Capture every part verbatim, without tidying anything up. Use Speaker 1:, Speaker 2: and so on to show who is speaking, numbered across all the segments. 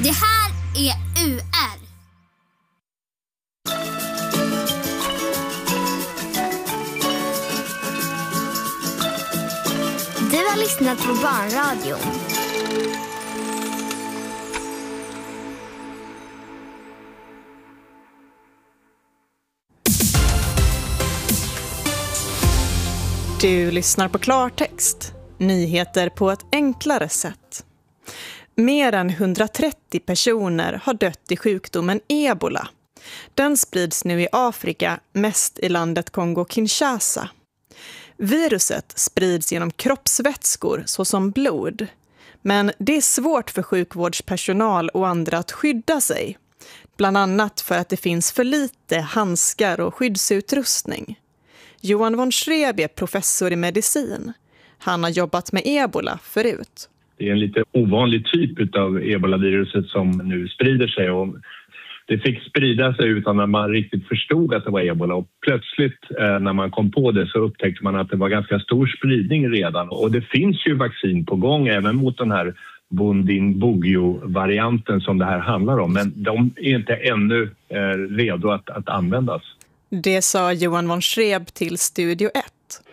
Speaker 1: Det här är U R. Du har lyssnat på Barnradio.
Speaker 2: Du lyssnar på Klartext. Nyheter på ett enklare sätt. Mer än hundratrettio personer har dött i sjukdomen Ebola. Den sprids nu i Afrika, mest i landet Kongo-Kinshasa. Viruset sprids genom kroppsvätskor såsom blod. Men det är svårt för sjukvårdspersonal och andra att skydda sig. Bland annat för att det finns för lite handskar och skyddsutrustning. Johan von Schreeb är professor i medicin. Han har jobbat med Ebola förut.
Speaker 3: Det är en lite ovanlig typ av Ebola-viruset som nu sprider sig. Och det fick sprida sig utan att man riktigt förstod att det var Ebola. Och plötsligt eh, när man kom på det så upptäckte man att det var ganska stor spridning redan. Och det finns ju vaccin på gång även mot den här Bundibugyo-varianten som det här handlar om. Men de är inte ännu eh, redo att, att användas.
Speaker 2: Det sa Johan von Schreeb till Studio ett.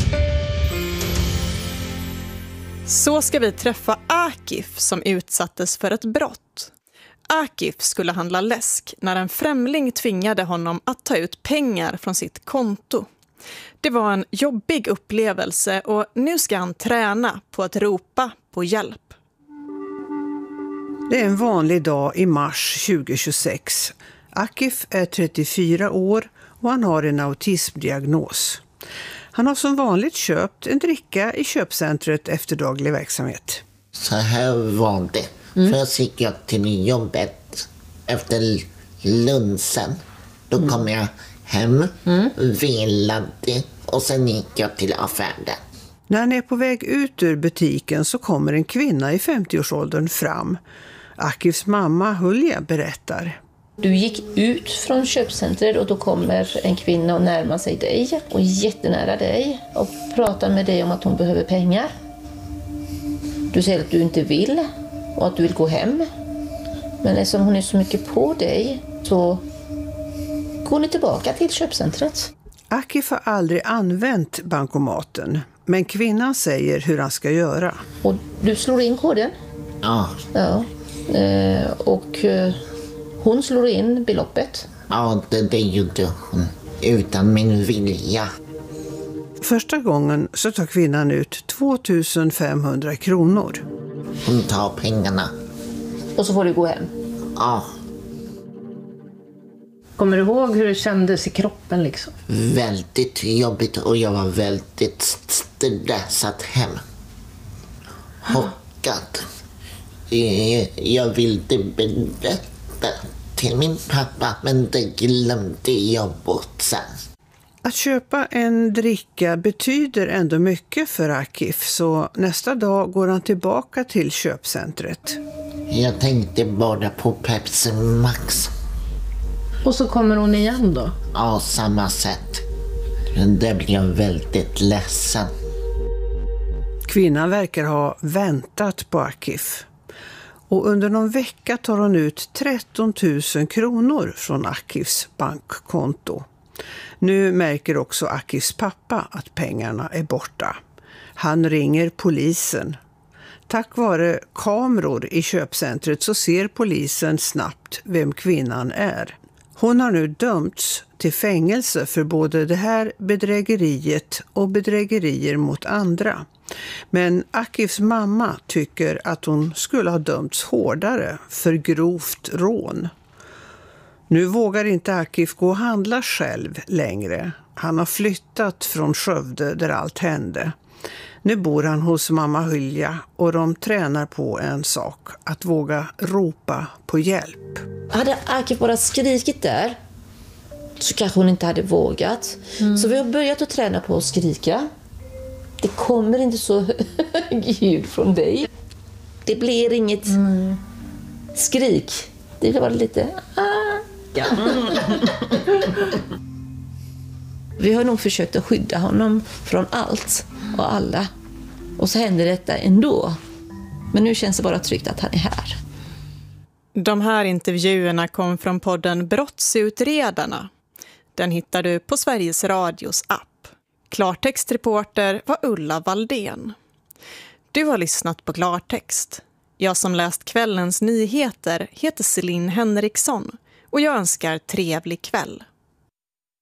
Speaker 2: Så ska vi träffa Akif som utsattes för ett brott. Akif skulle handla läsk när en främling tvingade honom att ta ut pengar från sitt konto. Det var en jobbig upplevelse och nu ska han träna på att ropa på hjälp.
Speaker 4: Det är en vanlig dag i mars tjugohundratjugosex. Akif är trettiofyra år och han har en autismdiagnos. Han har som vanligt köpt en dricka i köpcentret efter daglig verksamhet.
Speaker 5: Så här var det. Mm. Först gick jag till jobbet efter lunchen. Då mm. kom jag hem, mm. vilade och sen gick jag till affären.
Speaker 4: När han är på väg ut ur butiken så kommer en kvinna i femtioårsåldern fram. Akifs mamma Hulja berättar.
Speaker 6: Du gick ut från köpcentret och då kommer en kvinna och närmar sig dig och jättenära dig och pratar med dig om att hon behöver pengar. Du säger att du inte vill och att du vill gå hem. Men eftersom hon är så mycket på dig så går ni tillbaka till köpcentret.
Speaker 4: Akif har aldrig använt bankomaten, men kvinnan säger hur han ska göra.
Speaker 6: Och du slår in koden?
Speaker 5: Ja.
Speaker 6: Ja. Eh, och... Hon slår in beloppet.
Speaker 5: Ja, det, det gjorde hon. Utan min vilja.
Speaker 4: Första gången så tar kvinnan ut tvåtusen femhundra kronor.
Speaker 5: Hon tar pengarna.
Speaker 6: Och så får du gå hem?
Speaker 5: Ja.
Speaker 6: Kommer du ihåg hur det kändes i kroppen liksom?
Speaker 5: Väldigt jobbigt och jag var väldigt stressad hem. Chockad. Jag ville berätta till min pappa, men det glömde jag bort sen.
Speaker 4: Att köpa en dricka betyder ändå mycket för Akif, så nästa dag går han tillbaka till köpcentret.
Speaker 5: Jag tänkte bara på Pepsi Max.
Speaker 6: Och så kommer hon igen då?
Speaker 5: Ja, samma sätt. Det blir jag väldigt ledsen.
Speaker 4: Kvinnan verkar ha väntat på Akif. Och under någon vecka tar hon ut tretton tusen kronor från Akifs bankkonto. Nu märker också Akifs pappa att pengarna är borta. Han ringer polisen. Tack vare kameror i köpcentret så ser polisen snabbt vem kvinnan är. Hon har nu dömts till fängelse för både det här bedrägeriet och bedrägerier mot andra. Men Akifs mamma tycker att hon skulle ha dömts hårdare för grovt rån. Nu vågar inte Akif gå och handla själv längre. Han har flyttat från Skövde där allt hände. Nu bor han hos mamma Hulja och de tränar på en sak, att våga ropa på hjälp.
Speaker 6: Hade Akif bara skrikit där så kanske hon inte hade vågat. Mm. Så vi har börjat att träna på att skrika. Det kommer inte så hög ljud från dig. Det blir inget mm. skrik. Det var lite... Ah. Ja. Vi har nog försökt att skydda honom från allt och alla. Och så händer detta ändå. Men nu känns det bara tryggt att han är här.
Speaker 2: De här intervjuerna kom från podden Brottsutredarna. Den hittar du på Sveriges Radios app. Klartextreporter var Ulla Valdén. Du har lyssnat på Klartext. Jag som läst kvällens nyheter heter Celine Henriksson och jag önskar trevlig kväll.